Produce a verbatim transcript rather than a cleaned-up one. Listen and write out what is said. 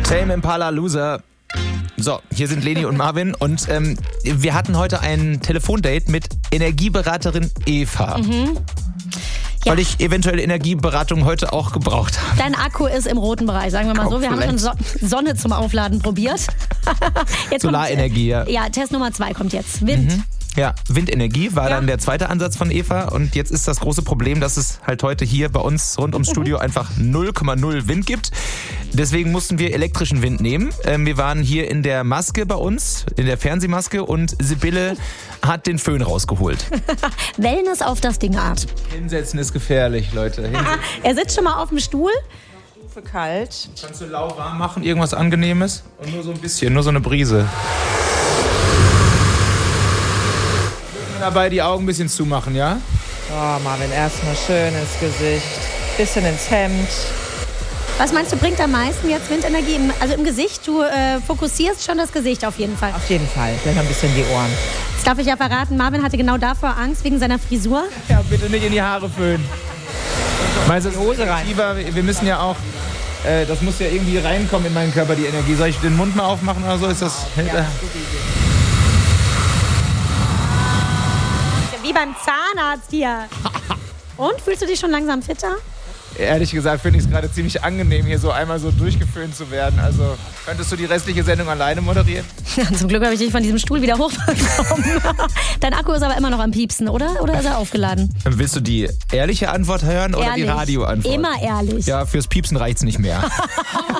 Tame Impala Loser. So, hier sind Leni und Marvin und ähm, wir hatten heute ein Telefondate mit Energieberaterin Eva. Mhm. Ja. Weil ich eventuell Energieberatung heute auch gebraucht habe. Dein Akku ist im roten Bereich, sagen wir mal so. Wir haben schon so- Sonne zum Aufladen probiert. Jetzt Solarenergie, kommt, ja. Ja, Test Nummer zwei kommt jetzt. Wind. Mhm. Ja, Windenergie war Ja. dann der zweite Ansatz von Eva und jetzt ist das große Problem, dass es halt heute hier bei uns rund ums Studio einfach null Komma null Wind gibt. Deswegen mussten wir elektrischen Wind nehmen. Ähm, wir waren hier in der Maske bei uns, in der Fernsehmaske und Sibylle hat den Föhn rausgeholt. Wellness auf das Ding Art. Hinsetzen ist gefährlich, Leute. Hinsetzen. Er sitzt schon mal auf dem Stuhl. Stufe kalt. Kannst du lauwarm machen, irgendwas Angenehmes? Und nur so ein bisschen, nur so eine Brise. Dabei die Augen ein bisschen zumachen, ja? Oh, Marvin, erstmal schön ins Gesicht. Bisschen ins Hemd. Was meinst du, bringt am meisten jetzt Windenergie? Im, also im Gesicht, du äh, fokussierst schon das Gesicht auf jeden Fall. Auf jeden Fall. Vielleicht noch ein bisschen die Ohren. Jetzt darf ich ja verraten, Marvin hatte genau davor Angst, wegen seiner Frisur. Ja, bitte nicht in die Haare föhnen. Meinst du, Die Hose rein. wir müssen ja auch, äh, das muss ja irgendwie reinkommen in meinen Körper, die Energie. Soll ich den Mund mal aufmachen oder so? Ist das... Ja, Wie beim Zahnarzt hier. Und, fühlst du dich schon langsam fitter? Ehrlich gesagt finde ich es gerade ziemlich angenehm, hier so einmal so durchgeföhnt zu werden. Also könntest du die restliche Sendung alleine moderieren? Ja, zum Glück habe ich dich von diesem Stuhl wieder hochbekommen. Dein Akku ist aber immer noch am Piepsen, oder? Oder ist er aufgeladen? Willst du die ehrliche Antwort hören oder Ehrlich. die Radioantwort? Immer ehrlich. Ja, fürs Piepsen reicht's nicht mehr.